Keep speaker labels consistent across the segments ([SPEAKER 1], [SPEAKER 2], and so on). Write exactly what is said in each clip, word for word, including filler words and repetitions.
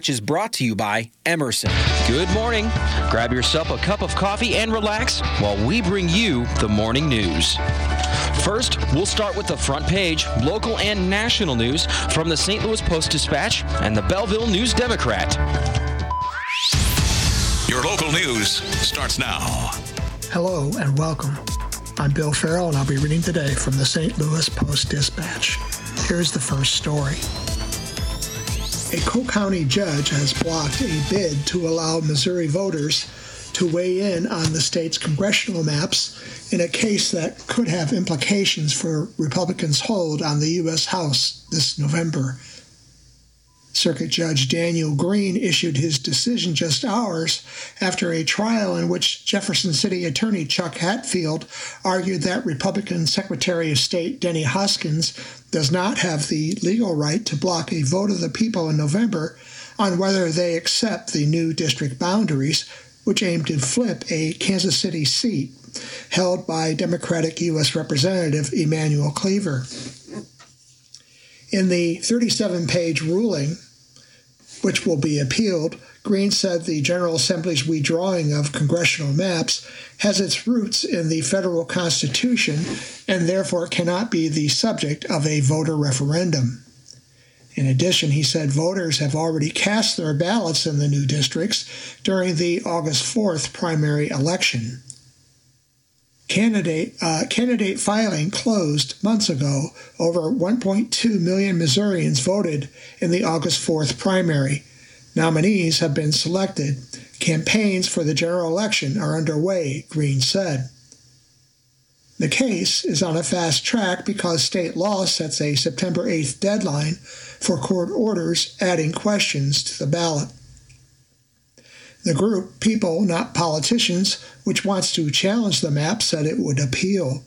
[SPEAKER 1] Is brought to you by Emerson.
[SPEAKER 2] Good morning. Grab yourself a cup of coffee and relax while we bring you the morning news. First, we'll start with the front page, local and national news from the Saint Louis Post-Dispatch and the Belleville News-Democrat.
[SPEAKER 3] Your local news starts now.
[SPEAKER 4] Hello and welcome. I'm Bill Farrell and I'll be reading today from the Saint Louis Post-Dispatch. Here's the first story. A Cole County judge has blocked a bid to allow Missouri voters to weigh in on the state's congressional maps in a case that could have implications for Republicans' hold on the U S House this November. Circuit Judge Daniel Green issued his decision just hours after a trial in which Jefferson City Attorney Chuck Hatfield argued that Republican Secretary of State Denny Hoskins does not have the legal right to block a vote of the people in November on whether they accept the new district boundaries, which aim to flip a Kansas City seat held by Democratic U S Representative Emanuel Cleaver. In the thirty-seven page ruling, which will be appealed, Green said the General Assembly's redrawing of congressional maps has its roots in the federal Constitution and therefore cannot be the subject of a voter referendum. In addition, he said voters have already cast their ballots in the new districts during the August fourth primary election. Candidate, uh, candidate filing closed months ago. Over one point two million Missourians voted in the August fourth primary. Nominees have been selected. Campaigns for the general election are underway, Green said. The case is on a fast track because state law sets a September eighth deadline for court orders adding questions to the ballot. The group, People Not Politicians, which wants to challenge the map, said it would appeal.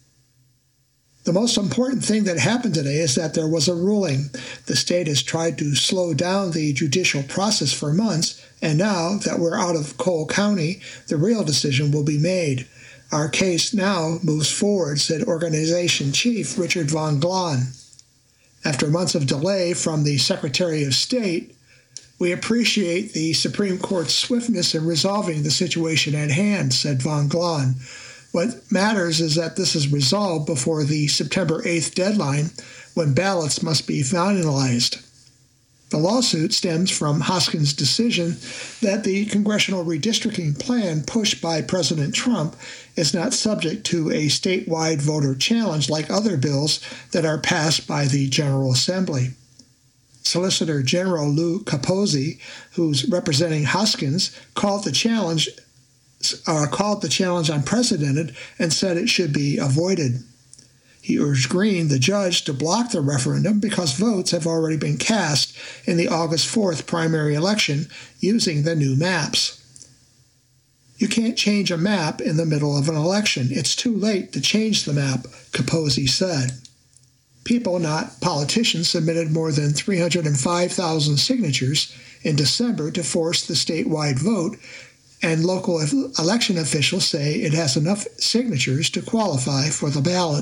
[SPEAKER 4] The most important thing that happened today is that there was a ruling. The state has tried to slow down the judicial process for months, and now that we're out of Cole County, the real decision will be made. Our case now moves forward, said organization chief Richard Von Glahn. After months of delay from the Secretary of State, we appreciate the Supreme Court's swiftness in resolving the situation at hand, said Von Glahn. What matters is that this is resolved before the September eighth deadline, when ballots must be finalized. The lawsuit stems from Hoskins' decision that the congressional redistricting plan pushed by President Trump is not subject to a statewide voter challenge like other bills that are passed by the General Assembly. Solicitor General Lou Capozzi, who's representing Hoskins, called the challenge uh, called the challenge unprecedented and said it should be avoided. He urged Green, the judge, to block the referendum because votes have already been cast in the August fourth primary election using the new maps. You can't change a map in the middle of an election. It's too late to change the map, Capozzi said. People Not Politicians submitted more than three hundred five thousand signatures in December to force the statewide vote, and local election officials say it has enough signatures to qualify for the ballot.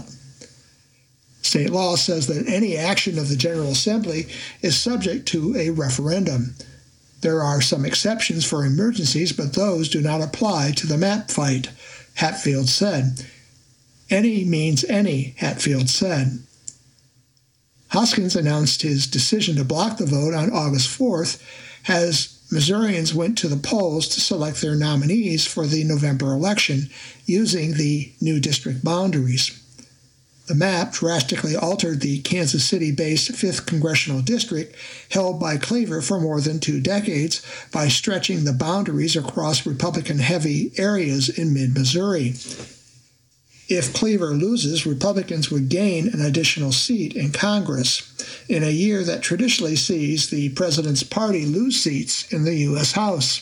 [SPEAKER 4] State law says that any action of the General Assembly is subject to a referendum. There are some exceptions for emergencies, but those do not apply to the map fight, Hatfield said. Any means any, Hatfield said. Hoskins announced his decision to block the vote on August fourth as Missourians went to the polls to select their nominees for the November election using the new district boundaries. The map drastically altered the Kansas City-based fifth Congressional District held by Cleaver for more than two decades by stretching the boundaries across Republican-heavy areas in mid-Missouri. If Cleaver loses, Republicans would gain an additional seat in Congress in a year that traditionally sees the president's party lose seats in the U S House.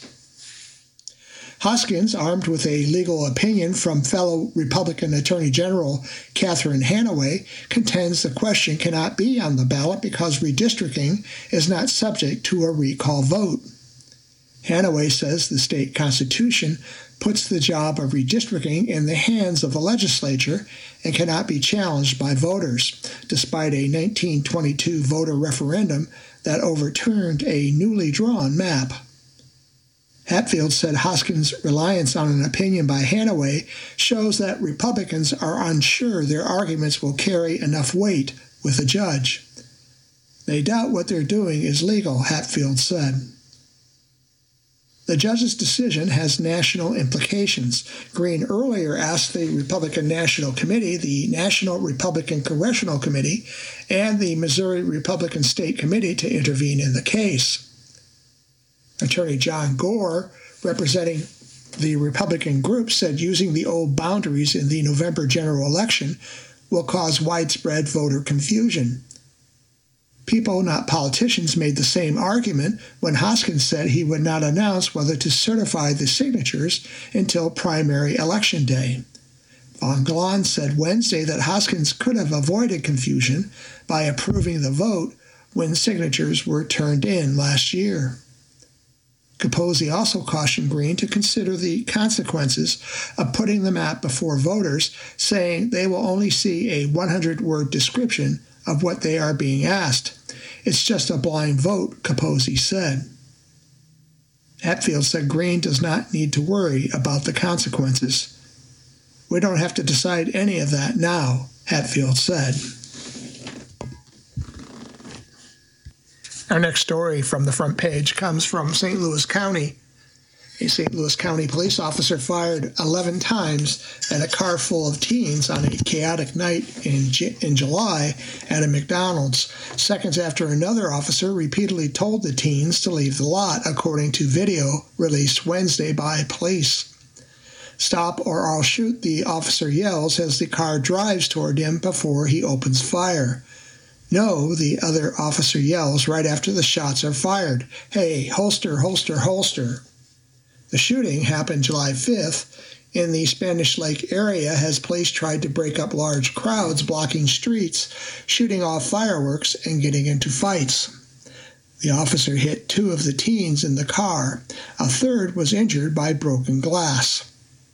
[SPEAKER 4] Hoskins, armed with a legal opinion from fellow Republican Attorney General Catherine Hanaway, contends the question cannot be on the ballot because redistricting is not subject to a recall vote. Hanaway says the state constitution puts the job of redistricting in the hands of the legislature and cannot be challenged by voters. Despite a nineteen twenty-two voter referendum that overturned a newly drawn map. Hatfield said Hoskins' reliance on an opinion by Hanaway shows that Republicans are unsure their arguments will carry enough weight with a judge. They doubt what they're doing is legal, Hatfield said. The judge's decision has national implications. Green earlier asked the Republican National Committee, the National Republican Congressional Committee, and the Missouri Republican State Committee to intervene in the case. Attorney John Gore, representing the Republican group, said using the old boundaries in the November general election will cause widespread voter confusion. People, not politicians, made the same argument when Hoskins said he would not announce whether to certify the signatures until primary election day. Von Glahn said Wednesday that Hoskins could have avoided confusion by approving the vote when signatures were turned in last year. Capozzi also cautioned Green to consider the consequences of putting the map before voters, saying they will only see a hundred-word description of what they are being asked. It's just a blind vote, Capozzi said. Hatfield said Green does not need to worry about the consequences. We don't have to decide any of that now, Hatfield said. Our next story from the front page comes from Saint Louis County. A Saint Louis County police officer fired eleven times at a car full of teens on a chaotic night in, J- in July at a McDonald's, seconds after another officer repeatedly told the teens to leave the lot, according to video released Wednesday by police. Stop or I'll shoot, the officer yells as the car drives toward him before he opens fire. No, the other officer yells right after the shots are fired. Hey, holster, holster, holster. The shooting happened July fifth in the Spanish Lake area as police tried to break up large crowds blocking streets, shooting off fireworks, and getting into fights. The officer hit two of the teens in the car. A third was injured by broken glass.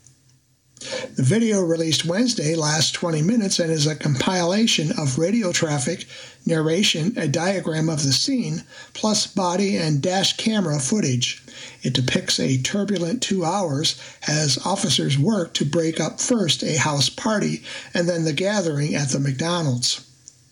[SPEAKER 4] The video released Wednesday lasts twenty minutes and is a compilation of radio traffic, narration, a diagram of the scene, plus body and dash camera footage. It depicts a turbulent two hours as officers work to break up first a house party and then the gathering at the McDonald's.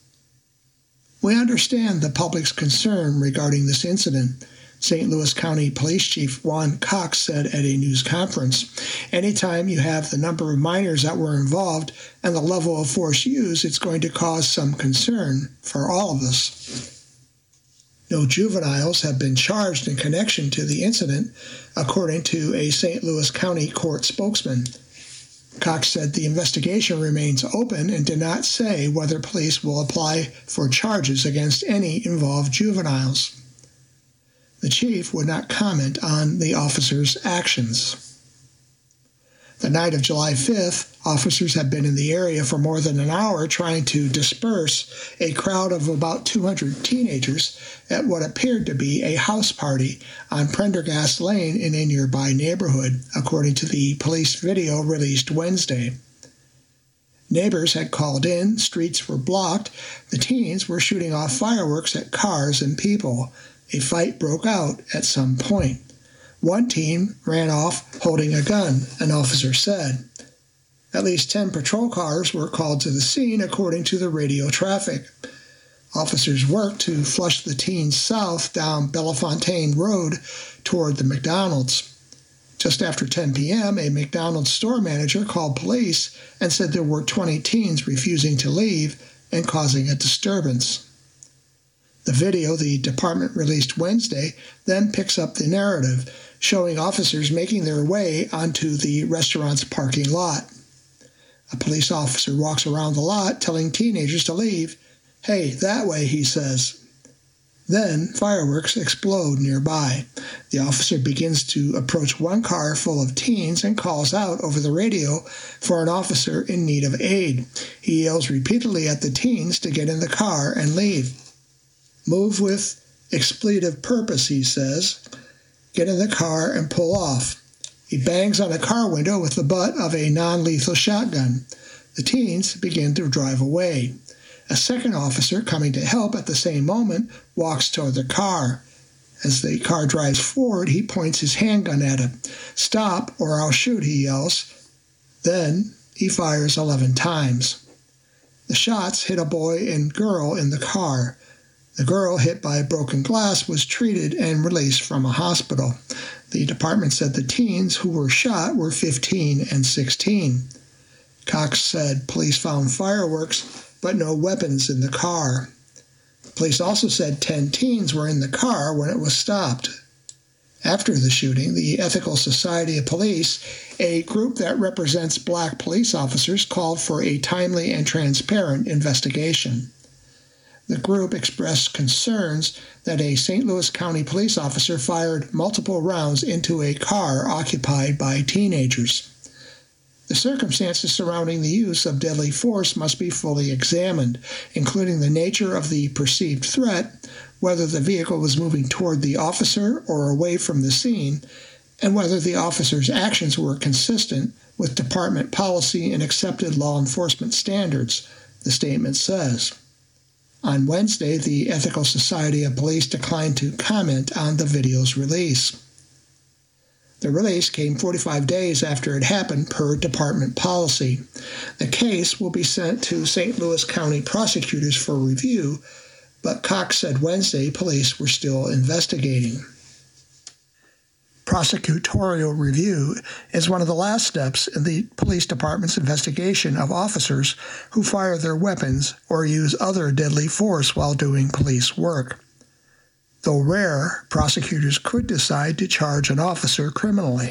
[SPEAKER 4] We understand the public's concern regarding this incident, Saint Louis County Police Chief Juan Cox said at a news conference. Anytime you have the number of minors that were involved and the level of force used, it's going to cause some concern for all of us. No juveniles have been charged in connection to the incident, according to a Saint Louis County court spokesman. Cox said the investigation remains open and did not say whether police will apply for charges against any involved juveniles. The chief would not comment on the officers' actions. The night of July fifth, officers have been in the area for more than an hour trying to disperse a crowd of about two hundred teenagers at what appeared to be a house party on Prendergast Lane in a nearby neighborhood, according to the police video released Wednesday. Neighbors had called in, streets were blocked, the teens were shooting off fireworks at cars and people. A fight broke out at some point. One teen ran off holding a gun, an officer said. At least ten patrol cars were called to the scene, according to the radio traffic. Officers worked to flush the teens south down Bellefontaine Road toward the McDonald's. Just after ten p.m., a McDonald's store manager called police and said there were twenty teens refusing to leave and causing a disturbance. The video the department released Wednesday then picks up the narrative, showing officers making their way onto the restaurant's parking lot. A police officer walks around the lot telling teenagers to leave. Hey, that way, he says. Then fireworks explode nearby. The officer begins to approach one car full of teens and calls out over the radio for an officer in need of aid. He yells repeatedly at the teens to get in the car and leave. Move with expletive purpose, he says. Get in the car and pull off. He bangs on a car window with the butt of a non-lethal shotgun. The teens begin to drive away. A second officer, coming to help at the same moment, walks toward the car. As the car drives forward, he points his handgun at him. "Stop, or I'll shoot," he yells. Then he fires eleven times. The shots hit a boy and girl in the car. The girl, hit by broken glass, was treated and released from a hospital. The department said the teens who were shot were fifteen and sixteen. Cox said police found fireworks, but no weapons in the car. Police also said ten teens were in the car when it was stopped. After the shooting, the Ethical Society of Police, a group that represents black police officers, called for a timely and transparent investigation. The group expressed concerns that a Saint Louis County police officer fired multiple rounds into a car occupied by teenagers. The circumstances surrounding the use of deadly force must be fully examined, including the nature of the perceived threat, whether the vehicle was moving toward the officer or away from the scene, and whether the officer's actions were consistent with department policy and accepted law enforcement standards, the statement says. On Wednesday, the Ethical Society of Police declined to comment on the video's release. The release came forty-five days after it happened per department policy. The case will be sent to Saint Louis County prosecutors for review, but Cox said Wednesday police were still investigating. Prosecutorial review is one of the last steps in the police department's investigation of officers who fire their weapons or use other deadly force while doing police work. Though rare, prosecutors could decide to charge an officer criminally.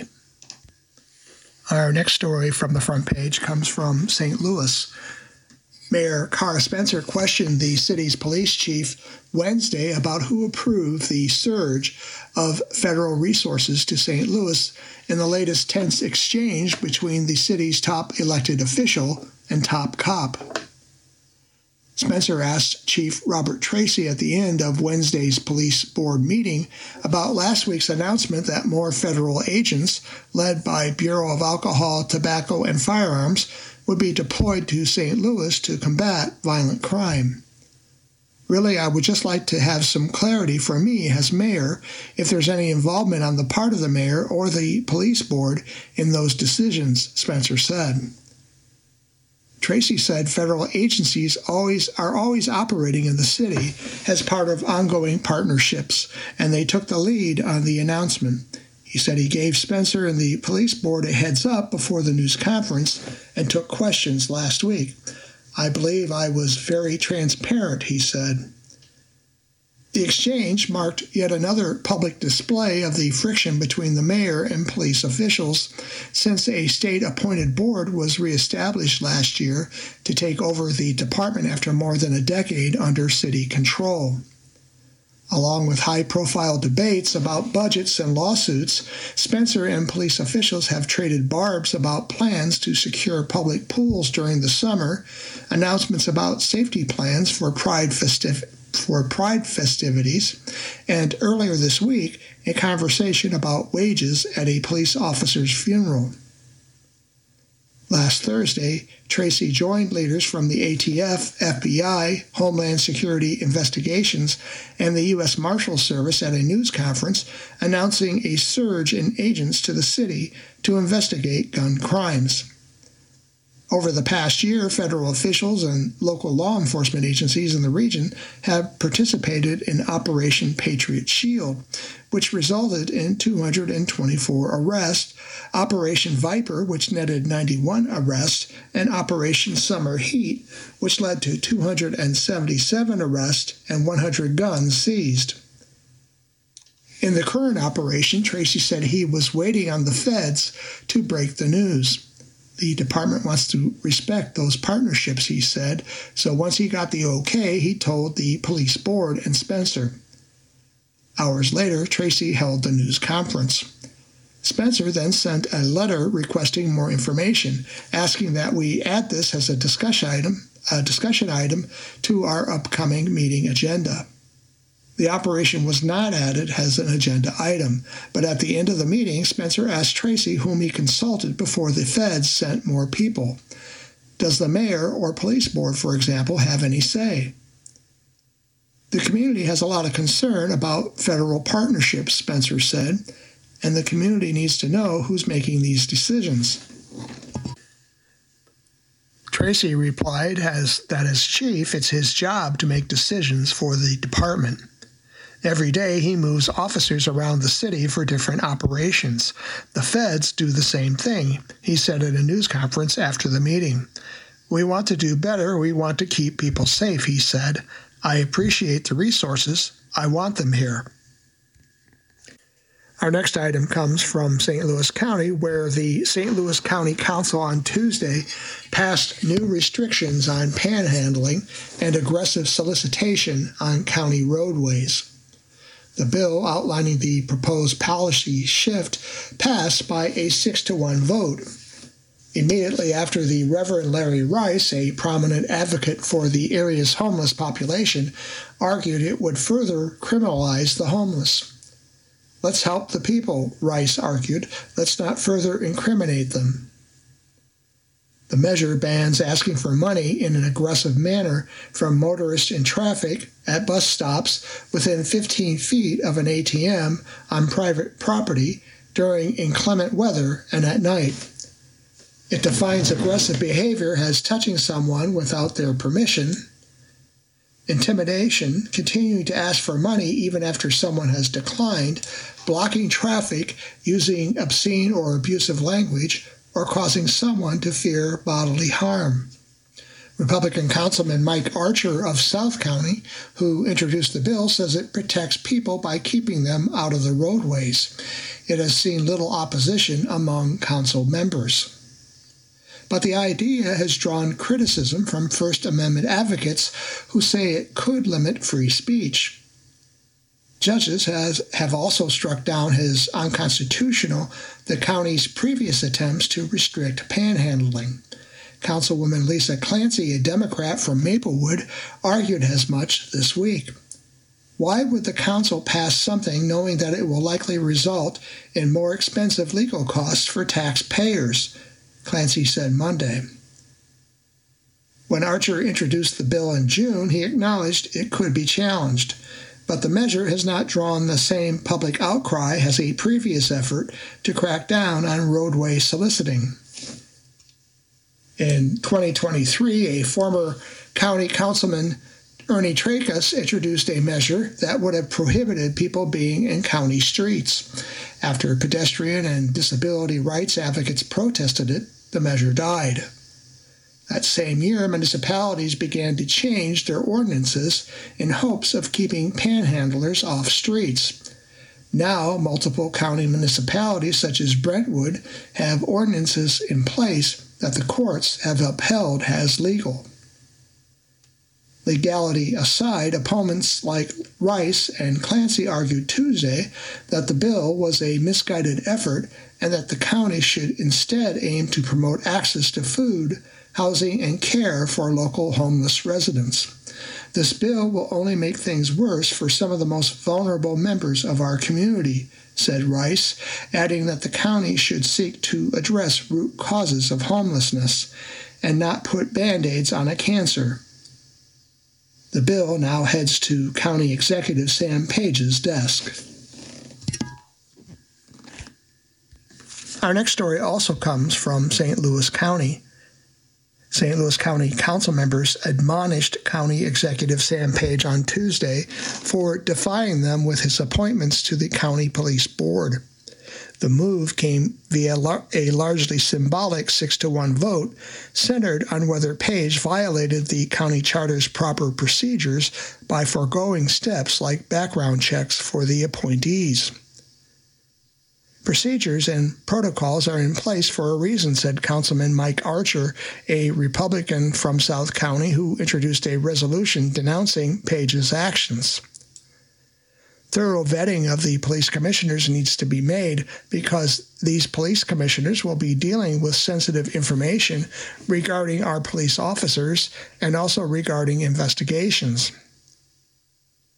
[SPEAKER 4] Our next story from the front page comes from Saint Louis. Mayor Cara Spencer questioned the city's police chief Wednesday about who approved the surge of federal resources to Saint Louis in the latest tense exchange between the city's top elected official and top cop. Spencer asked Chief Robert Tracy at the end of Wednesday's police board meeting about last week's announcement that more federal agents, led by Bureau of Alcohol, Tobacco, and Firearms, would be deployed to Saint Louis to combat violent crime. Really, I would just like to have some clarity for me as mayor if there's any involvement on the part of the mayor or the police board in those decisions, Spencer said. Tracy said federal agencies always are always operating in the city as part of ongoing partnerships, and they took the lead on the announcement. He said he gave Spencer and the police board a heads up before the news conference and took questions last week. I believe I was very transparent, he said. The exchange marked yet another public display of the friction between the mayor and police officials since a state-appointed board was reestablished last year to take over the department after more than a decade under city control. Along with high-profile debates about budgets and lawsuits, Spencer and police officials have traded barbs about plans to secure public pools during the summer, announcements about safety plans for Pride festiv- for Pride festivities, and earlier this week, a conversation about wages at a police officer's funeral. Last Thursday, Tracy joined leaders from the A T F, F B I, Homeland Security Investigations, and the U S Marshals Service at a news conference announcing a surge in agents to the city to investigate gun crimes. Over the past year, federal officials and local law enforcement agencies in the region have participated in Operation Patriot Shield, which resulted in two hundred twenty-four arrests, Operation Viper, which netted ninety-one arrests, and Operation Summer Heat, which led to two hundred seventy-seven arrests and one hundred guns seized. In the current operation, Tracy said he was waiting on the feds to break the news. The department wants to respect those partnerships, he said, so once he got the okay, he told the police board and Spencer. Hours later, Tracy held the news conference. Spencer then sent a letter requesting more information, asking that we add this as a discussion item, a discussion item to our upcoming meeting agenda. The operation was not added as an agenda item, but at the end of the meeting, Spencer asked Tracy whom he consulted before the feds sent more people. Does the mayor or police board, for example, have any say? The community has a lot of concern about federal partnerships, Spencer said, and the community needs to know who's making these decisions. Tracy replied as that as chief, it's his job to make decisions for the department. Every day he moves officers around the city for different operations. The feds do the same thing, he said at a news conference after the meeting. We want to do better. We want to keep people safe, he said. I appreciate the resources. I want them here. Our next item comes from Saint Louis County, where the Saint Louis County Council on Tuesday passed new restrictions on panhandling and aggressive solicitation on county roadways. The bill outlining the proposed policy shift passed by a six to one vote. Immediately after the Reverend Larry Rice, a prominent advocate for the area's homeless population, argued it would further criminalize the homeless. Let's help the people, Rice argued. Let's not further incriminate them. The measure bans asking for money in an aggressive manner from motorists in traffic, at bus stops, within fifteen feet of an A T M, on private property, during inclement weather, and at night. It defines aggressive behavior as touching someone without their permission, intimidation, continuing to ask for money even after someone has declined, blocking traffic, using obscene or abusive language, or causing someone to fear bodily harm. Republican Councilman Mike Archer of South County, who introduced the bill, says it protects people by keeping them out of the roadways. It has seen little opposition among council members. But the idea has drawn criticism from First Amendment advocates who say it could limit free speech. Judges has, have also struck down as unconstitutional the county's previous attempts to restrict panhandling. Councilwoman Lisa Clancy, a Democrat from Maplewood, argued as much this week. Why would the council pass something knowing that it will likely result in more expensive legal costs for taxpayers? Clancy said Monday. When Archer introduced the bill in June, he acknowledged it could be challenged, but the measure has not drawn the same public outcry as a previous effort to crack down on roadway soliciting. In twenty twenty-three, a former county councilman, Ernie Tracus, introduced a measure that would have prohibited people being in county streets. After pedestrian and disability rights advocates protested it, the measure died. That same year, municipalities began to change their ordinances in hopes of keeping panhandlers off streets. Now, multiple county municipalities, such as Brentwood, have ordinances in place that the courts have upheld as legal. Legality aside, opponents like Rice and Clancy argued Tuesday that the bill was a misguided effort and that the county should instead aim to promote access to food, housing, and care for local homeless residents. This bill will only make things worse for some of the most vulnerable members of our community, said Rice, adding that the county should seek to address root causes of homelessness and not put Band-Aids on a cancer. The bill now heads to County Executive Sam Page's desk. Our next story also comes from Saint Louis County. Saint Louis County council members admonished County Executive Sam Page on Tuesday for defying them with his appointments to the County Police Board. The move came via a largely symbolic six to one vote centered on whether Page violated the county charter's proper procedures by foregoing steps like background checks for the appointees. Procedures and protocols are in place for a reason, said Councilman Mike Archer, a Republican from South County who introduced a resolution denouncing Page's actions. Thorough vetting of the police commissioners needs to be made because these police commissioners will be dealing with sensitive information regarding our police officers and also regarding investigations.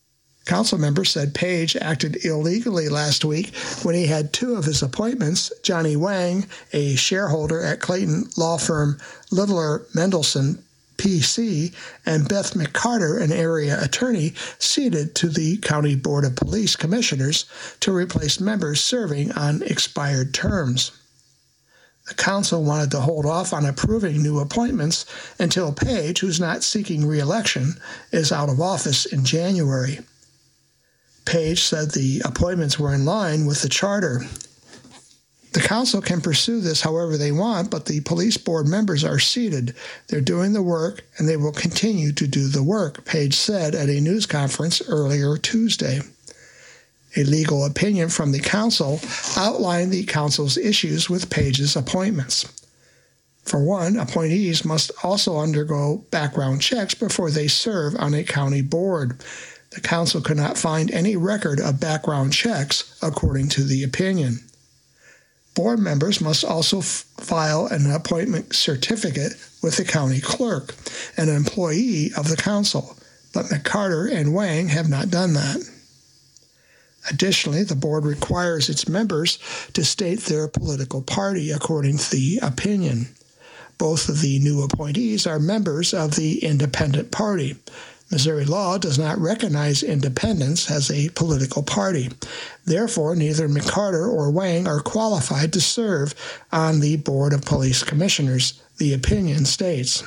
[SPEAKER 4] Council members said Page acted illegally last week when he had two of his appointments, Johnny Wang, a shareholder at Clayton law firm Littler Mendelson, P C, and Beth McCarter, an area attorney, seated to the County Board of Police Commissioners to replace members serving on expired terms. The council wanted to hold off on approving new appointments until Page, who's not seeking re-election, is out of office in January. Page said the appointments were in line with the charter. The council can pursue this however they want, but the police board members are seated. They're doing the work, and they will continue to do the work, Page said at a news conference earlier Tuesday. A legal opinion from the council outlined the council's issues with Page's appointments. For one, appointees must also undergo background checks before they serve on a county board. The council could not find any record of background checks, according to the opinion. Board members must also f- file an appointment certificate with the county clerk, an employee of the council, but McCarter and Wang have not done that. Additionally, the board requires its members to state their political party, according to the opinion. Both of the new appointees are members of the Independent Party. Missouri law does not recognize independents as a political party. Therefore, neither McCarter or Wang are qualified to serve on the Board of Police Commissioners, the opinion states.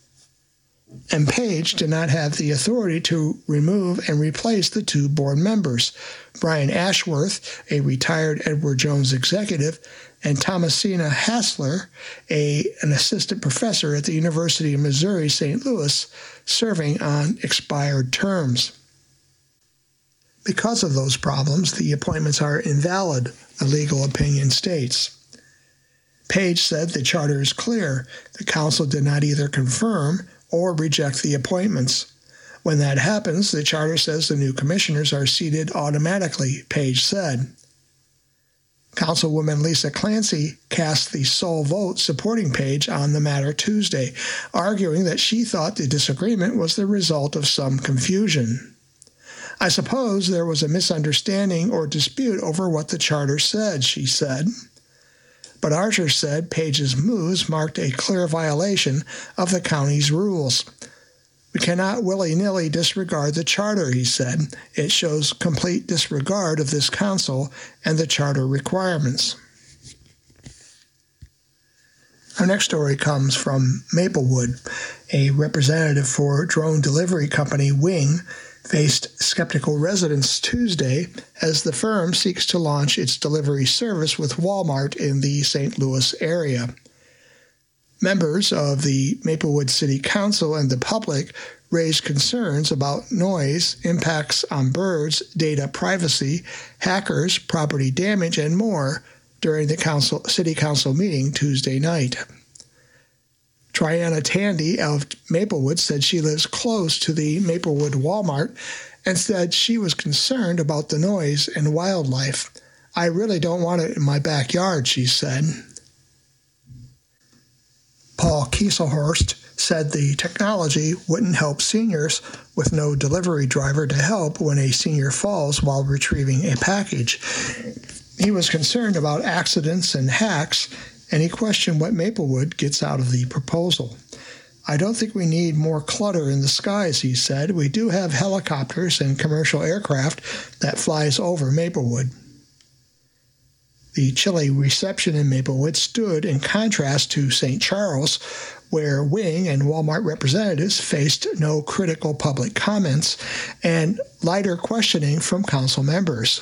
[SPEAKER 4] And Page did not have the authority to remove and replace the two board members, Brian Ashworth, a retired Edward Jones executive, and Thomasina Hassler, a, an assistant professor at the University of Missouri Saint Louis, serving on expired terms. Because of those problems, the appointments are invalid, the legal opinion states. Page said the charter is clear. The council did not either confirm or reject the appointments. When that happens, the charter says the new commissioners are seated automatically, Page said. Councilwoman Lisa Clancy cast the sole vote supporting Page on the matter Tuesday, arguing that she thought the disagreement was the result of some confusion. I suppose there was a misunderstanding or dispute over what the charter said, she said. But Archer said Page's moves marked a clear violation of the county's rules. We cannot willy-nilly disregard the charter, he said. It shows complete disregard of this council and the charter requirements. Our next story comes from Maplewood. A representative for drone delivery company Wing faced skeptical residents Tuesday as the firm seeks to launch its delivery service with Walmart in the Saint Louis area. Members of the Maplewood City Council and the public raised concerns about noise, impacts on birds, data privacy, hackers, property damage, and more during the council, City Council meeting Tuesday night. Triana Tandy of Maplewood said she lives close to the Maplewood Walmart and said she was concerned about the noise and wildlife. I really don't want it in my backyard, she said. Paul Kieselhorst said the technology wouldn't help seniors with no delivery driver to help when a senior falls while retrieving a package. He was concerned about accidents and hacks, and he questioned what Maplewood gets out of the proposal. I don't think we need more clutter in the skies, he said. We do have helicopters and commercial aircraft that flies over Maplewood. The chilly reception in Maplewood stood in contrast to Saint Charles, where Wing and Walmart representatives faced no critical public comments and lighter questioning from council members.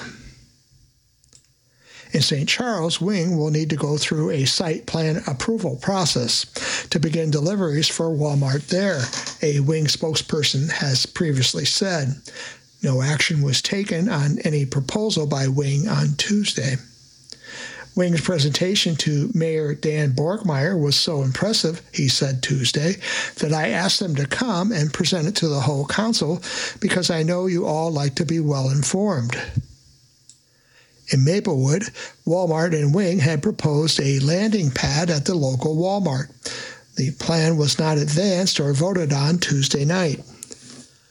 [SPEAKER 4] In Saint Charles, Wing will need to go through a site plan approval process to begin deliveries for Walmart there, a Wing spokesperson has previously said. No action was taken on any proposal by Wing on Tuesday. Wing's presentation to Mayor Dan Borgmeyer was so impressive, he said Tuesday, that I asked them to come and present it to the whole council because I know you all like to be well informed. In Maplewood, Walmart and Wing had proposed a landing pad at the local Walmart. The plan was not advanced or voted on Tuesday night.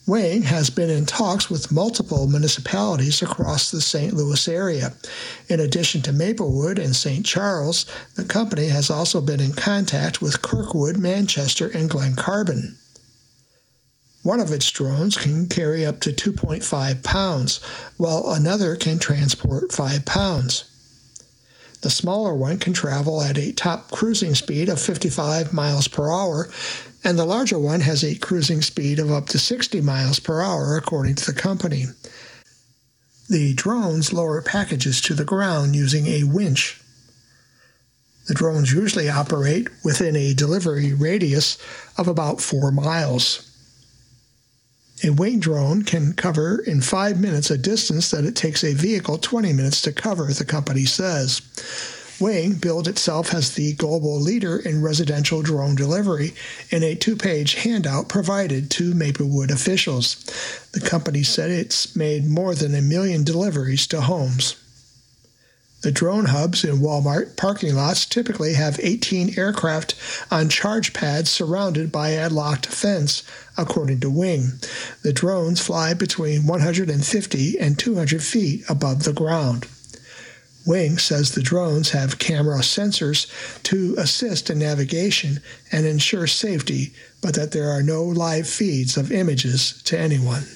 [SPEAKER 4] Wing has been in talks with multiple municipalities across the Saint Louis area. In addition to Maplewood and Saint Charles, the company has also been in contact with Kirkwood, Manchester, and Glen Carbon. One of its drones can carry up to two point five pounds, while another can transport five pounds. The smaller one can travel at a top cruising speed of fifty-five miles per hour, and the larger one has a cruising speed of up to sixty miles per hour, according to the company. The drones lower packages to the ground using a winch. The drones usually operate within a delivery radius of about four miles. A Wing drone can cover in five minutes a distance that it takes a vehicle twenty minutes to cover, the company says. Wing billed itself as the global leader in residential drone delivery in a two-page handout provided to Maplewood officials. The company said it's made more than a million deliveries to homes. The drone hubs in Walmart parking lots typically have eighteen aircraft on charge pads surrounded by a locked fence, according to Wing. The drones fly between one hundred fifty and two hundred feet above the ground. Wing says the drones have camera sensors to assist in navigation and ensure safety, but that there are no live feeds of images to anyone.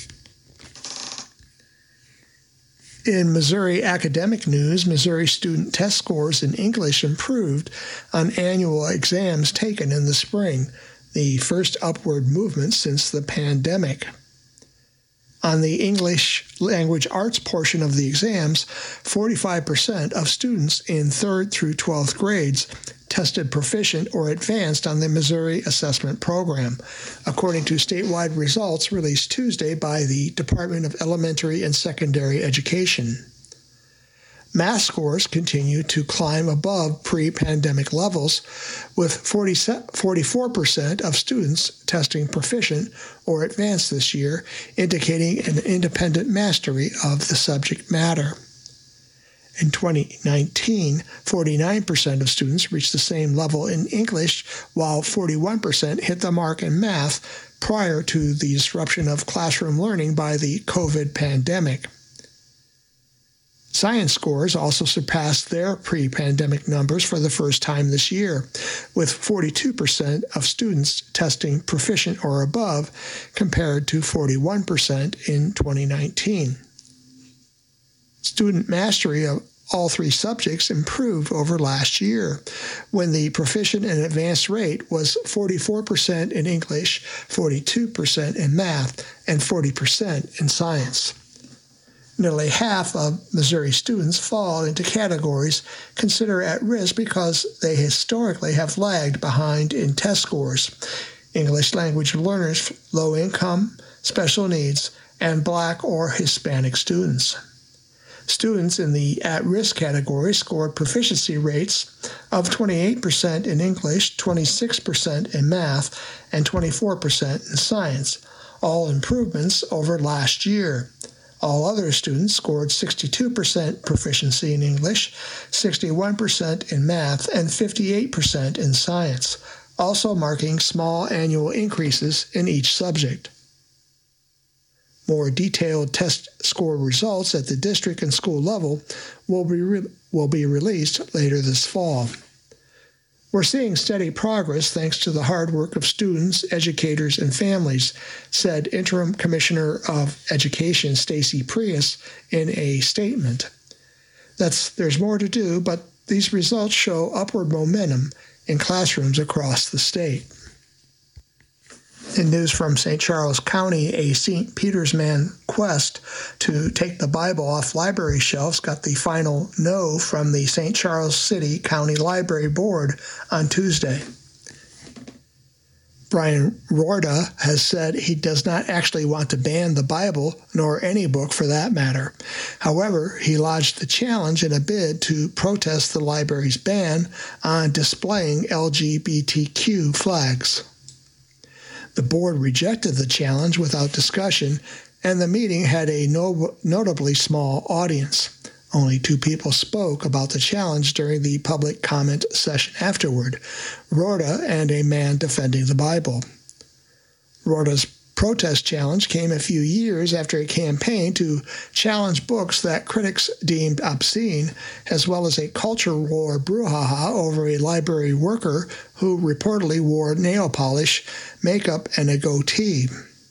[SPEAKER 4] In Missouri academic news, Missouri student test scores in English improved on annual exams taken in the spring, the first upward movement since the pandemic. On the English language arts portion of the exams, forty-five percent of students in third through twelfth grades tested proficient or advanced on the Missouri Assessment Program, according to statewide results released Tuesday by the Department of Elementary and Secondary Education. Math scores continue to climb above pre-pandemic levels, with forty-four percent of students testing proficient or advanced this year, indicating an independent mastery of the subject matter. In twenty nineteen, forty-nine percent of students reached the same level in English, while forty-one percent hit the mark in math prior to the disruption of classroom learning by the COVID pandemic. Science scores also surpassed their pre-pandemic numbers for the first time this year, with forty-two percent of students testing proficient or above, compared to forty-one percent in twenty nineteen. Student mastery of all three subjects improved over last year, when the proficient and advanced rate was forty-four percent in English, forty-two percent in math, and forty percent in science. Nearly half of Missouri students fall into categories considered at risk because they historically have lagged behind in test scores: English language learners, low income, special needs, and Black or Hispanic students. Students in the at-risk category scored proficiency rates of twenty-eight percent in English, twenty-six percent in math, and twenty-four percent in science, all improvements over last year. All other students scored sixty-two percent proficiency in English, sixty-one percent in math, and fifty-eight percent in science, also marking small annual increases in each subject. More detailed test score results at the district and school level will be, re- will be released later this fall. We're seeing steady progress thanks to the hard work of students, educators, and families, said Interim Commissioner of Education Stacy Prius in a statement. That's, there's more to do, but these results show upward momentum in classrooms across the state. In news from Saint Charles County, a Saint Peter's Man quest to take the Bible off library shelves got the final no from the Saint Charles City County Library Board on Tuesday. Brian Rorda has said he does not actually want to ban the Bible, nor any book for that matter. However, he lodged the challenge in a bid to protest the library's ban on displaying L G B T Q flags. The board rejected the challenge without discussion, and the meeting had a no- notably small audience. Only two people spoke about the challenge during the public comment session afterward, Rorda and a man defending the Bible. Rorda's protest challenge came a few years after a campaign to challenge books that critics deemed obscene, as well as a culture war brouhaha over a library worker who reportedly wore nail polish, makeup, and a goatee.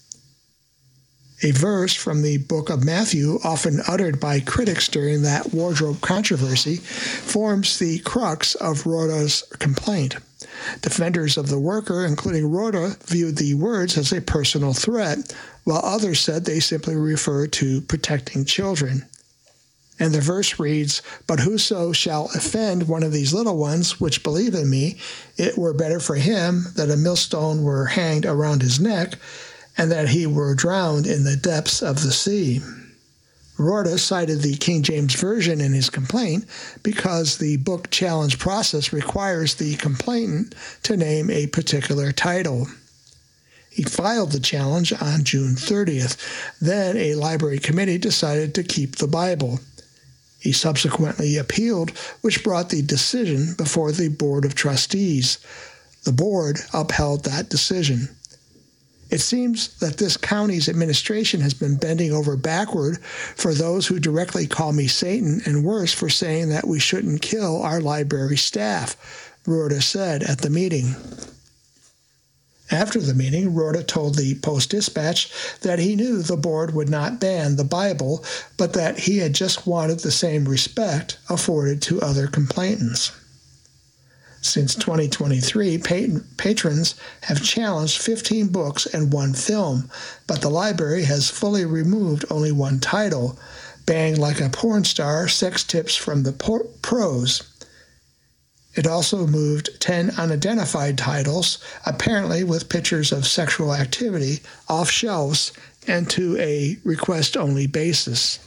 [SPEAKER 4] A verse from the book of Matthew, often uttered by critics during that wardrobe controversy, forms the crux of Rhoda's complaint. Defenders of the worker, including Rhoda, viewed the words as a personal threat, while others said they simply referred to protecting children. And the verse reads, "But whoso shall offend one of these little ones which believe in me, it were better for him that a millstone were hanged around his neck, and that he were drowned in the depths of the sea." Rhoda cited the King James Version in his complaint because the book challenge process requires the complainant to name a particular title. He filed the challenge on June thirtieth. Then a library committee decided to keep the Bible. He subsequently appealed, which brought the decision before the Board of Trustees. The board upheld that decision. It seems that this county's administration has been bending over backward for those who directly call me Satan, and worse, for saying that we shouldn't kill our library staff, Rhoda said at the meeting. After the meeting, Rhoda told the Post-Dispatch that he knew the board would not ban the Bible, but that he had just wanted the same respect afforded to other complainants. Since twenty twenty-three, patrons have challenged fifteen books and one film, but the library has fully removed only one title, Bang Like a Porn Star, Sex Tips from the Pros. It also moved ten unidentified titles, apparently with pictures of sexual activity, off shelves and to a request-only basis.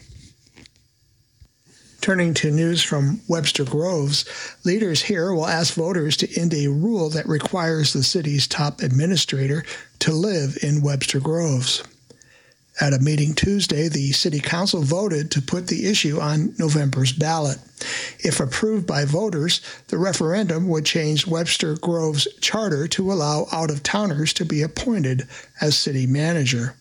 [SPEAKER 4] Turning to news from Webster Groves, leaders here will ask voters to end a rule that requires the city's top administrator to live in Webster Groves. At a meeting Tuesday, the City Council voted to put the issue on November's ballot. If approved by voters, the referendum would change Webster Groves' charter to allow out-of-towners to be appointed as city manager.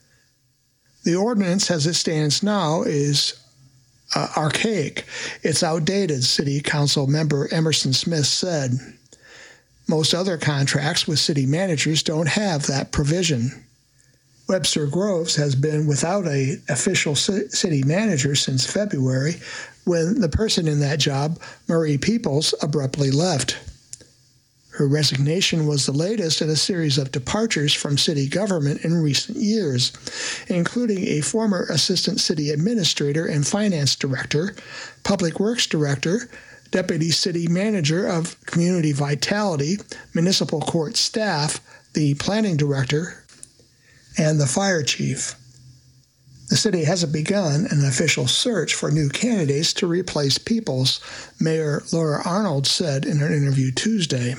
[SPEAKER 4] The ordinance, as it stands now, is Uh, archaic. It's outdated, City Council member Emerson Smith said. Most other contracts with city managers don't have that provision. Webster Groves has been without an official city manager since February, when the person in that job, Marie Peoples, abruptly left. Her resignation was the latest in a series of departures from city government in recent years, including a former assistant city administrator and finance director, public works director, deputy city manager of community vitality, municipal court staff, the planning director, and the fire chief. The city hasn't begun an official search for new candidates to replace Peoples, Mayor Laura Arnold said in an interview Tuesday.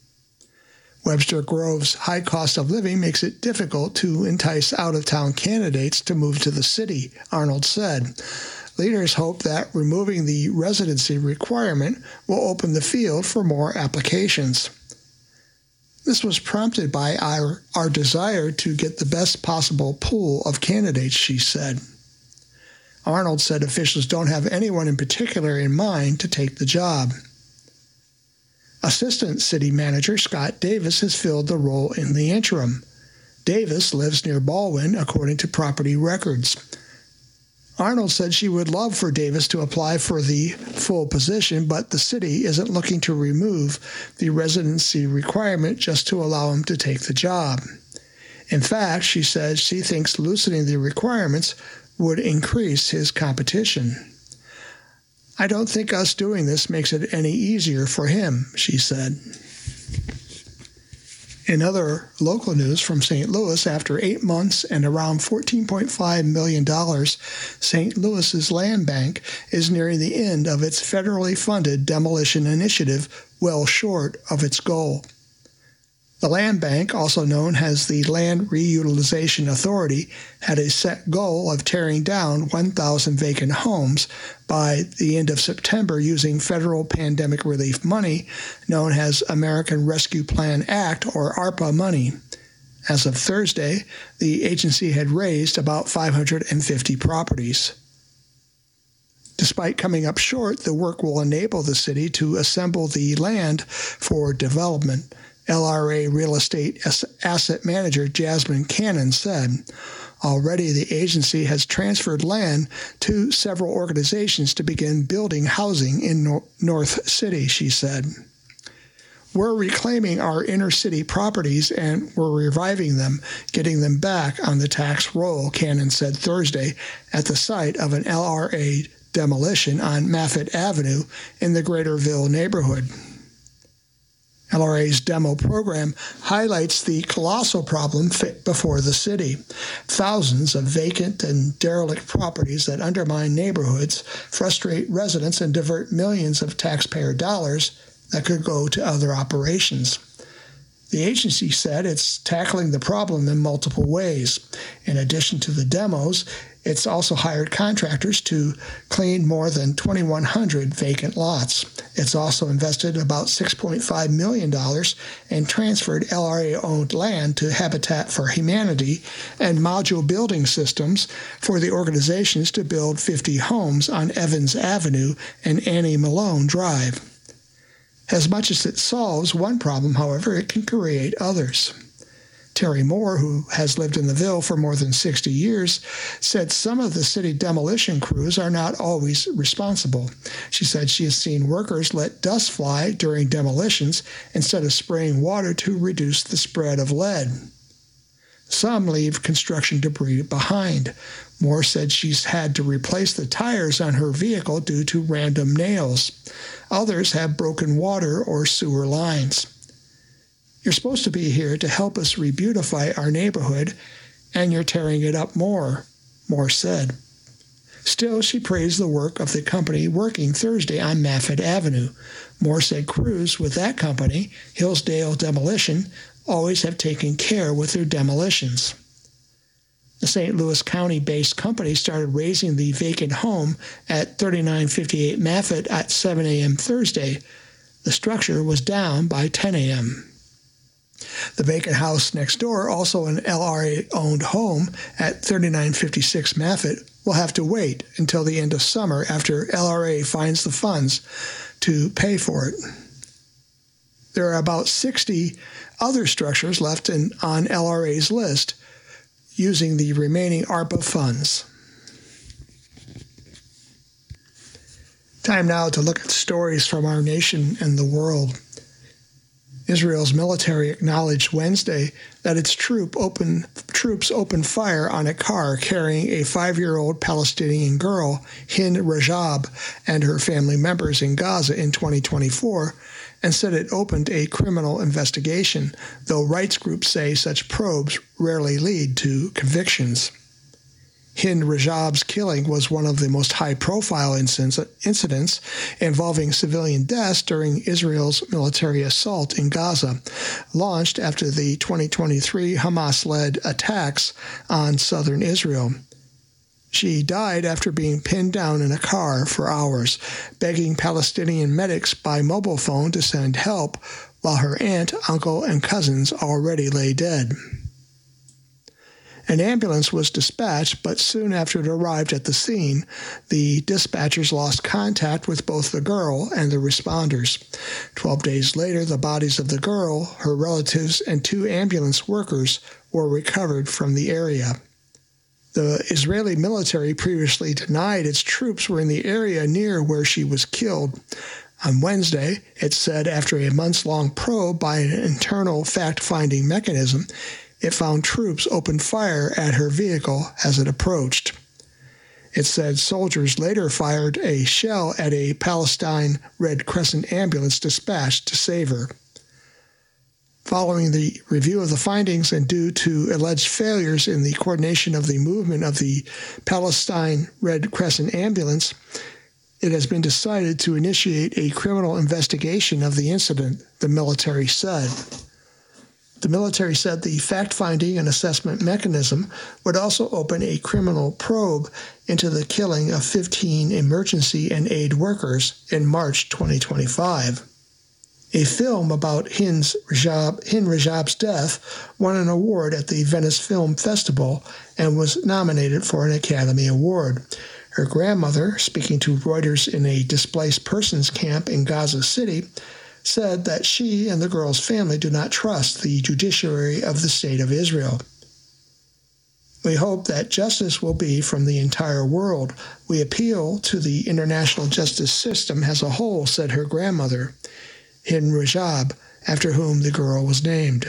[SPEAKER 4] Webster Groves' high cost of living makes it difficult to entice out-of-town candidates to move to the city, Arnold said. Leaders hope that removing the residency requirement will open the field for more applications. This was prompted by our, our desire to get the best possible pool of candidates, she said. Arnold said officials don't have anyone in particular in mind to take the job. Assistant City Manager Scott Davis has filled the role in the interim. Davis lives near Baldwin, according to property records. Arnold said she would love for Davis to apply for the full position, but the city isn't looking to remove the residency requirement just to allow him to take the job. In fact, she said she thinks loosening the requirements would increase his competition. "I don't think us doing this makes it any easier for him," she said. In other local news from Saint Louis, after eight months and around fourteen point five million dollars, Saint Louis's land bank is nearing the end of its federally funded demolition initiative, well short of its goal. The land bank, also known as the Land Reutilization Authority, had a set goal of tearing down one thousand vacant homes by the end of September using federal pandemic relief money known as American Rescue Plan Act, or ARPA money. As of Thursday, the agency had razed about five hundred fifty properties. Despite coming up short, the work will enable the city to assemble the land for development, L R A Real Estate Asset Manager Jasmine Cannon said. Already, the agency has transferred land to several organizations to begin building housing in Nor- North City, she said. We're reclaiming our inner city properties and we're reviving them, getting them back on the tax roll, Cannon said Thursday at the site of an L R A demolition on Maffitt Avenue in the Greaterville neighborhood. L R A's demo program highlights the colossal problem before the city. Thousands of vacant and derelict properties that undermine neighborhoods, frustrate residents, and divert millions of taxpayer dollars that could go to other operations. The agency said it's tackling the problem in multiple ways. In addition to the demos, it's also hired contractors to clean more than twenty-one hundred vacant lots. It's also invested about six point five million dollars and transferred L R A-owned land to Habitat for Humanity and module building systems for the organizations to build fifty homes on Evans Avenue and Annie Malone Drive. As much as it solves one problem, however, it can create others. Terry Moore, who has lived in the Ville for more than sixty years, said some of the city demolition crews are not always responsible. She said she has seen workers let dust fly during demolitions instead of spraying water to reduce the spread of lead. Some leave construction debris behind. Moore said she's had to replace the tires on her vehicle due to random nails. Others have broken water or sewer lines. You're supposed to be here to help us rebeautify our neighborhood, and you're tearing it up more, Moore said. Still, she praised the work of the company working Thursday on Maffitt Avenue. Moore said crews with that company, Hillsdale Demolition, always have taken care with their demolitions. The Saint Louis County-based company started raising the vacant home at thirty-nine fifty-eight Maffitt at seven a.m. Thursday. The structure was down by ten a.m. The vacant house next door, also an L R A-owned home at thirty-nine fifty-six Maffitt, will have to wait until the end of summer after L R A finds the funds to pay for it. There are about sixty other structures left in, on L R A's list using the remaining ARPA funds. Time now to look at stories from our nation and the world. Israel's military acknowledged Wednesday that its troop open, troops opened fire on a car carrying a five-year-old Palestinian girl, Hind Rajab, and her family members in Gaza in twenty twenty-four, and said it opened a criminal investigation, though rights groups say such probes rarely lead to convictions. Hind Rajab's killing was one of the most high-profile incidents involving civilian deaths during Israel's military assault in Gaza, launched after the twenty twenty-three Hamas-led attacks on southern Israel. She died after being pinned down in a car for hours, begging Palestinian medics by mobile phone to send help, while her aunt, uncle, and cousins already lay dead. An ambulance was dispatched, but soon after it arrived at the scene, the dispatchers lost contact with both the girl and the responders. Twelve days later, the bodies of the girl, her relatives, and two ambulance workers were recovered from the area. The Israeli military previously denied its troops were in the area near where she was killed. On Wednesday, it said after a months-long probe by an internal fact-finding mechanism, it found troops opened fire at her vehicle as it approached. It said soldiers later fired a shell at a Palestine Red Crescent ambulance dispatched to save her. Following the review of the findings and due to alleged failures in the coordination of the movement of the Palestine Red Crescent ambulance, it has been decided to initiate a criminal investigation of the incident, the military said. The military said the fact-finding and assessment mechanism would also open a criminal probe into the killing of fifteen emergency and aid workers in March twenty twenty-five. A film about Hind Rajab, Hind Rajab's death won an award at the Venice Film Festival and was nominated for an Academy Award. Her grandmother, speaking to Reuters in a displaced persons camp in Gaza City, said that she and the girl's family do not trust the judiciary of the State of Israel. We hope that justice will be from the entire world. We appeal to the international justice system as a whole, said her grandmother, Hind Rajab, after whom the girl was named.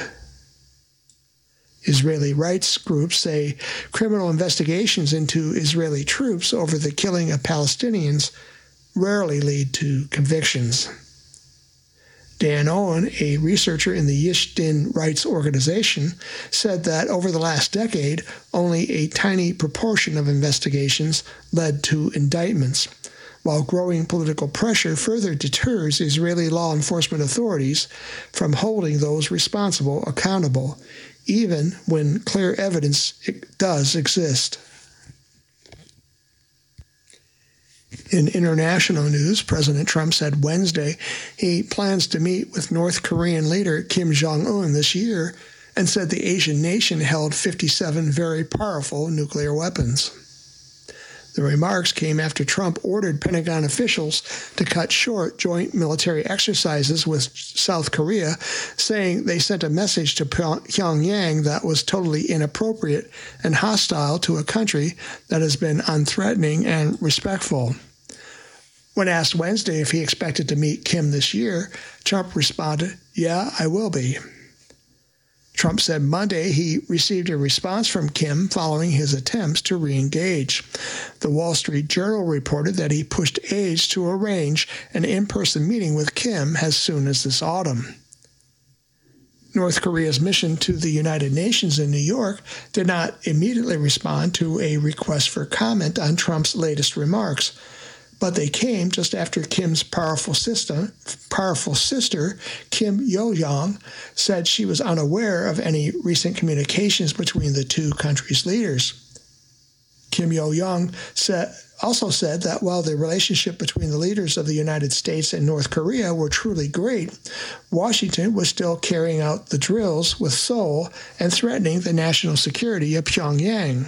[SPEAKER 4] Israeli rights groups say criminal investigations into Israeli troops over the killing of Palestinians rarely lead to convictions. Dan Owen, a researcher in the Yesh Din Rights Organization, said that over the last decade, only a tiny proportion of investigations led to indictments, while growing political pressure further deters Israeli law enforcement authorities from holding those responsible accountable, even when clear evidence does exist. In international news, President Trump said Wednesday he plans to meet with North Korean leader Kim Jong-un this year and said the Asian nation held fifty-seven very powerful nuclear weapons. The remarks came after Trump ordered Pentagon officials to cut short joint military exercises with South Korea, saying they sent a message to Pyongyang that was totally inappropriate and hostile to a country that has been unthreatening and respectful. When asked Wednesday if he expected to meet Kim this year, Trump responded, "Yeah, I will be." Trump said Monday he received a response from Kim following his attempts to re-engage. The Wall Street Journal reported that he pushed aides to arrange an in-person meeting with Kim as soon as this autumn. North Korea's mission to the United Nations in New York did not immediately respond to a request for comment on Trump's latest remarks, but they came just after Kim's powerful sister, powerful sister, Kim Yo-jong, said she was unaware of any recent communications between the two countries' leaders. Kim Yo-jong said, also said that while the relationship between the leaders of the United States and North Korea were truly great, Washington was still carrying out the drills with Seoul and threatening the national security of Pyongyang.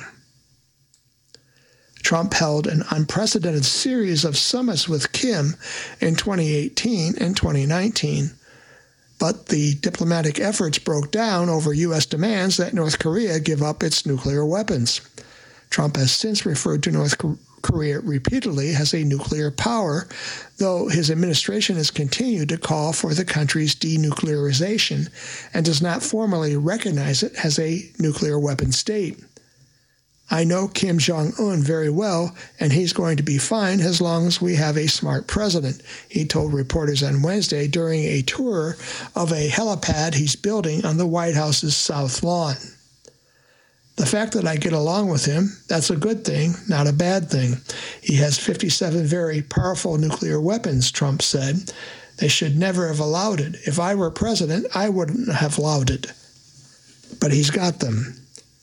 [SPEAKER 4] Trump held an unprecedented series of summits with Kim in twenty eighteen and twenty nineteen, but the diplomatic efforts broke down over U S demands that North Korea give up its nuclear weapons. Trump has since referred to North Korea repeatedly as a nuclear power, though his administration has continued to call for the country's denuclearization and does not formally recognize it as a nuclear weapon state. "I know Kim Jong-un very well, and he's going to be fine as long as we have a smart president," he told reporters on Wednesday during a tour of a helipad he's building on the White House's South Lawn. "The fact that I get along with him, that's a good thing, not a bad thing. He has fifty-seven very powerful nuclear weapons," Trump said. "They should never have allowed it. If I were president, I wouldn't have allowed it. But he's got them."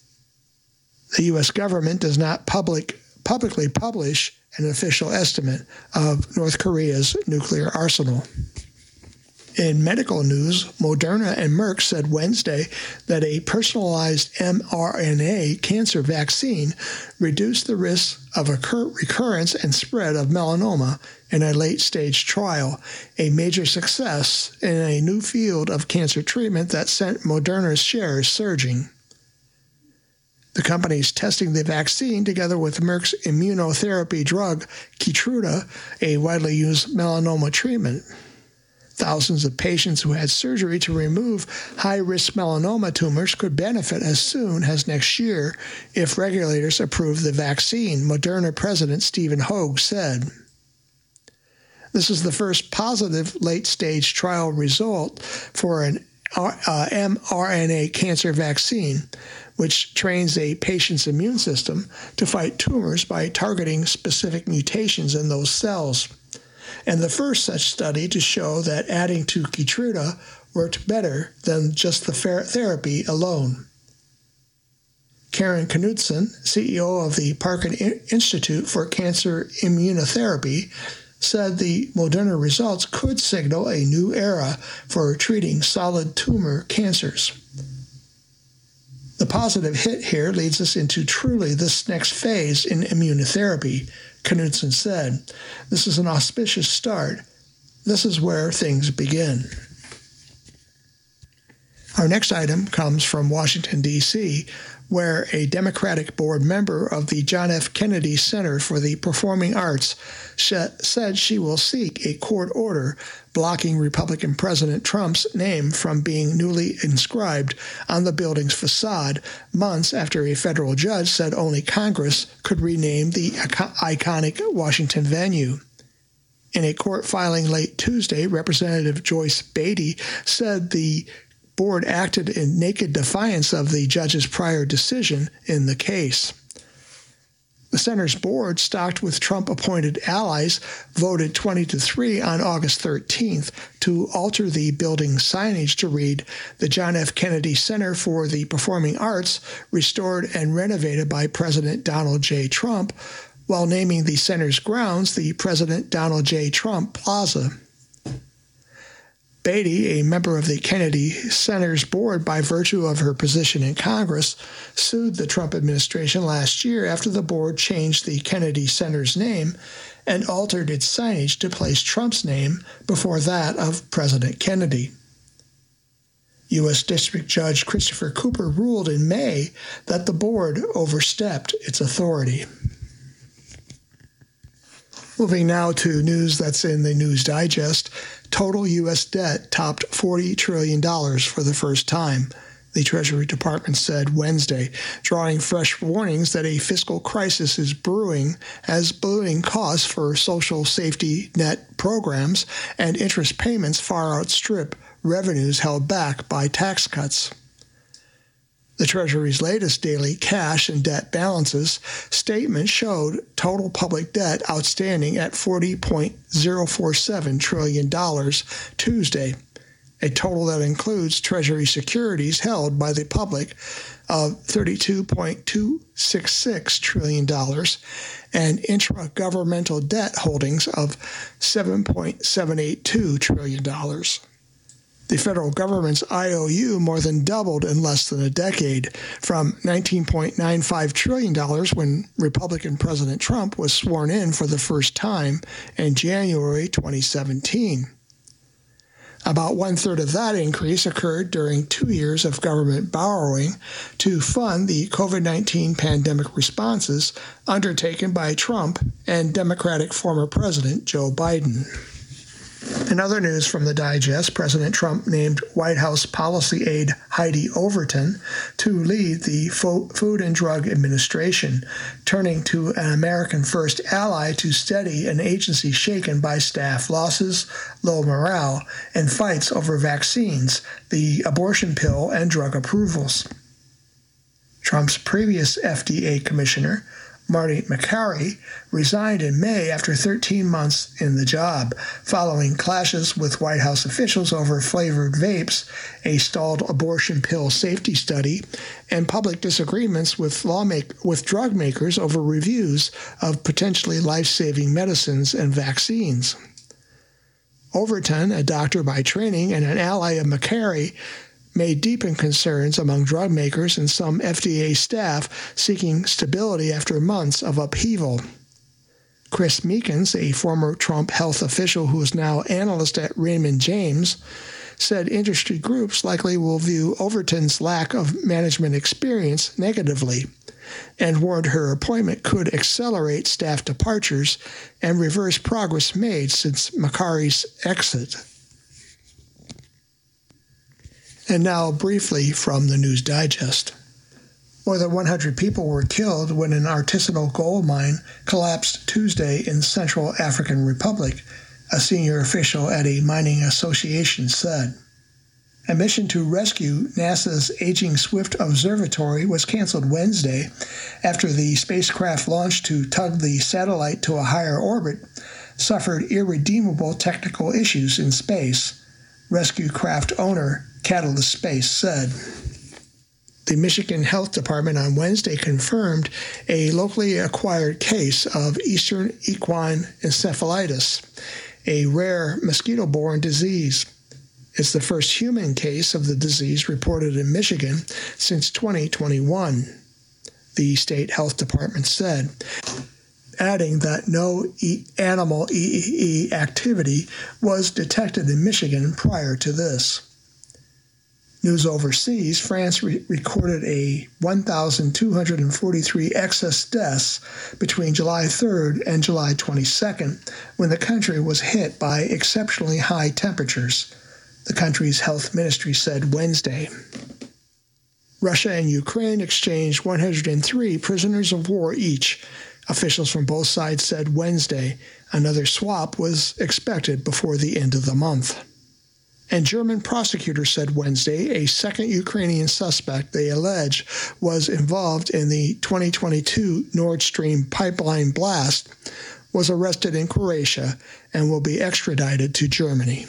[SPEAKER 4] The U S government does not public, publicly publish an official estimate of North Korea's nuclear arsenal. In medical news, Moderna and Merck said Wednesday that a personalized mRNA cancer vaccine reduced the risk of recurrence and spread of melanoma in a late-stage trial, a major success in a new field of cancer treatment that sent Moderna's shares surging. The company is testing the vaccine together with Merck's immunotherapy drug Keytruda, a widely used melanoma treatment. Thousands of patients who had surgery to remove high-risk melanoma tumors could benefit as soon as next year if regulators approve the vaccine, Moderna President Stephen Hoge said. This is the first positive late-stage trial result for an uh, mRNA cancer vaccine, which trains a patient's immune system to fight tumors by targeting specific mutations in those cells, and the first such study to show that adding to Keytruda worked better than just the therapy alone. Karen Knudsen, C E O of the Parkin Institute for Cancer Immunotherapy, said the Moderna results could signal a new era for treating solid tumor cancers. The positive hit here leads us into truly this next phase in immunotherapy, Knudsen said. This is an auspicious start. This is where things begin. Our next item comes from Washington, D C, where a Democratic board member of the John F. Kennedy Center for the Performing Arts said she will seek a court order blocking Republican President Trump's name from being newly inscribed on the building's facade months after a federal judge said only Congress could rename the iconic Washington venue. In a court filing late Tuesday, Representative Joyce Beatty said the board acted in naked defiance of the judge's prior decision in the case. The center's board, stocked with Trump-appointed allies, voted twenty to three on August thirteenth to alter the building's signage to read, "The John F. Kennedy Center for the Performing Arts, restored and renovated by President Donald J. Trump," while naming the center's grounds the President Donald J. Trump Plaza. Beatty, a member of the Kennedy Center's board by virtue of her position in Congress, sued the Trump administration last year after the board changed the Kennedy Center's name and altered its signage to place Trump's name before that of President Kennedy. U S District Judge Christopher Cooper ruled in May that the board overstepped its authority. Moving now to news that's in the News Digest, total U S debt topped forty trillion dollars for the first time, the Treasury Department said Wednesday, drawing fresh warnings that a fiscal crisis is brewing as ballooning costs for social safety net programs and interest payments far outstrip revenues held back by tax cuts. The Treasury's latest daily cash and debt balances statement showed total public debt outstanding at forty point zero four seven trillion dollars Tuesday, a total that includes Treasury securities held by the public of thirty-two point two six six trillion dollars and intra-governmental debt holdings of seven point seven eight two trillion dollars. The federal government's I O U more than doubled in less than a decade, from nineteen point nine five trillion dollars when Republican President Trump was sworn in for the first time in January twenty seventeen. About one-third of that increase occurred during two years of government borrowing to fund the COVID nineteen pandemic responses undertaken by Trump and Democratic former President Joe Biden. In other news from the Digest, President Trump named White House policy aide Heidi Overton to lead the Food and Drug Administration, turning to an American First ally to steady an agency shaken by staff losses, low morale, and fights over vaccines, the abortion pill, and drug approvals. Trump's previous F D A commissioner, Marty Makary, resigned in May after thirteen months in the job, following clashes with White House officials over flavored vapes, a stalled abortion pill safety study, and public disagreements with lawmak- with drug makers over reviews of potentially life-saving medicines and vaccines. Overton, a doctor by training and an ally of Makary, made deepened concerns among drug makers and some F D A staff seeking stability after months of upheaval. Chris Meekins, a former Trump health official who is now analyst at Raymond James, said industry groups likely will view Overton's lack of management experience negatively and warned her appointment could accelerate staff departures and reverse progress made since Makary's exit. And now, briefly, from the News Digest. More than one hundred people were killed when an artisanal gold mine collapsed Tuesday in Central African Republic, a senior official at a mining association said. A mission to rescue NASA's Aging Swift Observatory was canceled Wednesday after the spacecraft launched to tug the satellite to a higher orbit suffered irredeemable technical issues in space, rescue craft owner Catalyst Space said. The Michigan Health Department on Wednesday confirmed a locally acquired case of Eastern equine encephalitis, a rare mosquito-borne disease. It's the first human case of the disease reported in Michigan since twenty twenty-one, the state health department said, adding that no e- animal E E E activity was detected in Michigan prior to this. News overseas, France re- recorded a one thousand two hundred forty-three excess deaths between July third and July twenty-second, when the country was hit by exceptionally high temperatures, the country's health ministry said Wednesday. Russia and Ukraine exchanged one hundred three prisoners of war each, officials from both sides said Wednesday. Another swap was expected before the end of the month. And German prosecutors said Wednesday a second Ukrainian suspect they allege was involved in the twenty twenty-two Nord Stream pipeline blast was arrested in Croatia and will be extradited to Germany.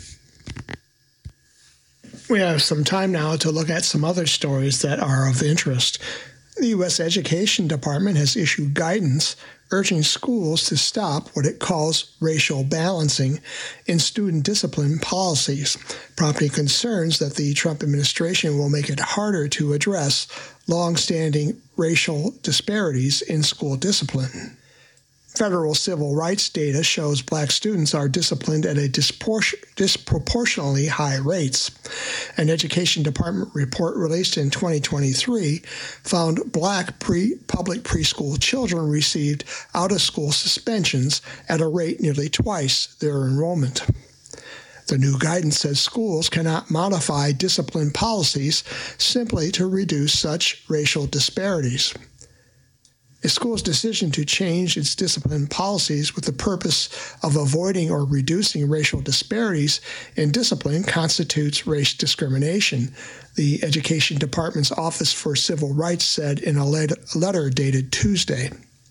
[SPEAKER 4] We have some time now to look at some other stories that are of interest. The U S Education Department has issued guidance urging schools to stop what it calls racial balancing in student discipline policies, prompting concerns that the Trump administration will make it harder to address long-standing racial disparities in school discipline. Federal civil rights data shows black students are disciplined at a dispor- disproportionately high rates. An Education Department report released in twenty twenty-three found black pre- public preschool children received out-of-school suspensions at a rate nearly twice their enrollment. The new guidance says schools cannot modify discipline policies simply to reduce such racial disparities. A school's decision to change its discipline policies with the purpose of avoiding or reducing racial disparities in discipline constitutes race discrimination, the Education Department's Office for Civil Rights said in a letter dated Tuesday.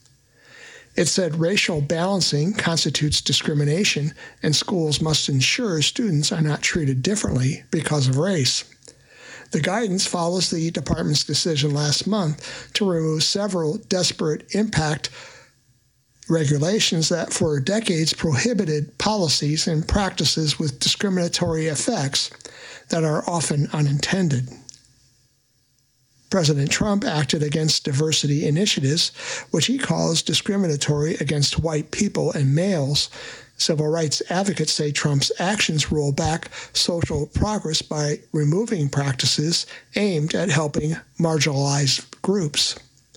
[SPEAKER 4] It said racial balancing constitutes discrimination, and schools must ensure students are not treated differently because of race. The guidance follows the department's decision last month to remove several disparate impact regulations that for decades prohibited policies and practices with discriminatory effects that are often unintended. President Trump acted against diversity initiatives, which he calls discriminatory against white people and males. Civil rights advocates say Trump's actions roll back social progress by removing practices aimed at helping marginalized groups.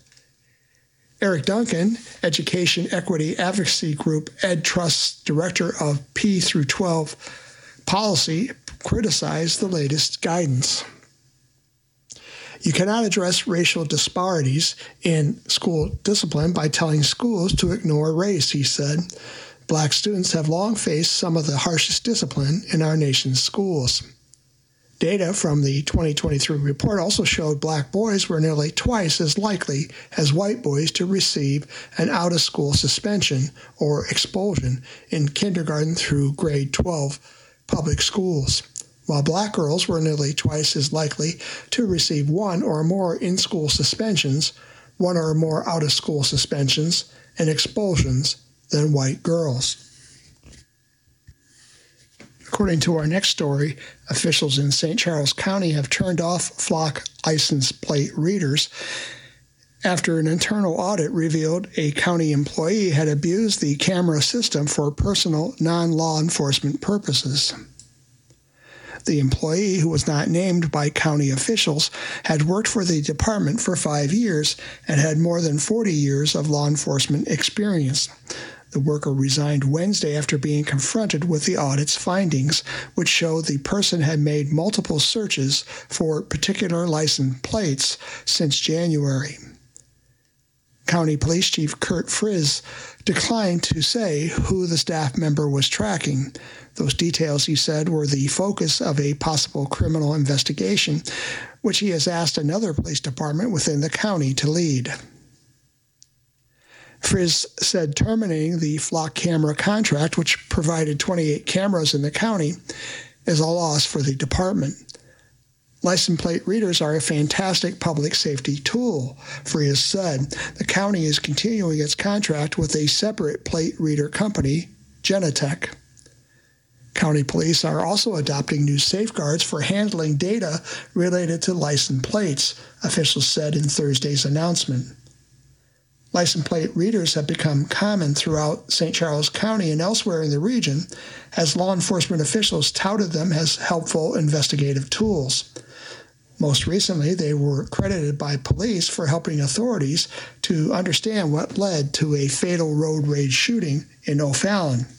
[SPEAKER 4] Eric Duncan, Education Equity Advocacy Group EdTrust's director of P through twelve policy, criticized the latest guidance. You cannot address racial disparities in school discipline by telling schools to ignore race, he said. Black students have long faced some of the harshest discipline in our nation's schools. Data from the twenty twenty-three report also showed black boys were nearly twice as likely as white boys to receive an out-of-school suspension or expulsion in kindergarten through grade twelve public schools, while black girls were nearly twice as likely to receive one or more in-school suspensions, one or more out-of-school suspensions, and expulsions than white girls. According to our next story, officials in Saint Charles County have turned off flock license plate readers after an internal audit revealed a county employee had abused the camera system for personal, non-law enforcement purposes. The employee, who was not named by county officials, had worked for the department for five years and had more than forty years of law enforcement experience. The worker resigned Wednesday after being confronted with the audit's findings, which showed the person had made multiple searches for particular license plates since January. County Police Chief Kurt Frizz declined to say who the staff member was tracking. Those details, he said, were the focus of a possible criminal investigation, which he has asked another police department within the county to lead. Frizz said terminating the flock camera contract, which provided twenty-eight cameras in the county, is a loss for the department. License plate readers are a fantastic public safety tool, Frias said. The county is continuing its contract with a separate plate reader company, Genetec. County police are also adopting new safeguards for handling data related to license plates, officials said in Thursday's announcement. License plate readers have become common throughout Saint Charles County and elsewhere in the region, as law enforcement officials touted them as helpful investigative tools. Most recently, they were credited by police for helping authorities to understand what led to a fatal road rage shooting in O'Fallon.